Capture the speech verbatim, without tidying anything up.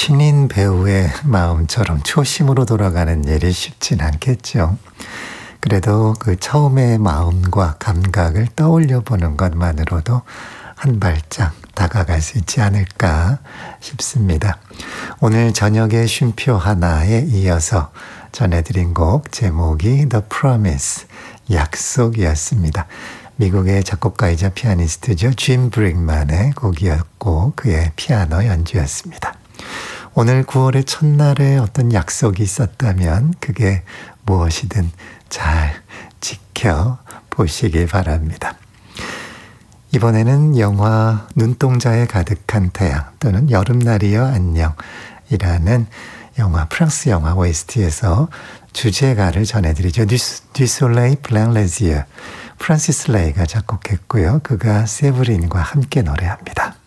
신인 배우의 마음처럼 초심으로 돌아가는 일이 쉽진 않겠죠. 그래도 그 처음의 마음과 감각을 떠올려 보는 것만으로도 한 발짝 다가갈 수 있지 않을까 싶습니다. 오늘 저녁의 쉼표 하나에 이어서 전해드린 곡 제목이 The Promise, 약속이었습니다. 미국의 작곡가이자 피아니스트죠. 짐 브릭만의 곡이었고 그의 피아노 연주였습니다. 오늘 구월의 첫날에 어떤 약속이 있었다면 그게 무엇이든 잘 지켜보시기 바랍니다. 이번에는 영화 눈동자에 가득한 태양 또는 여름날이여 안녕이라는 영화, 프랑스 영화 오에스티에서 주제가를 전해드리죠. Du Soleil Blanc Les Yeux, 프란시스 레이가 작곡했고요. 그가 세브린과 함께 노래합니다.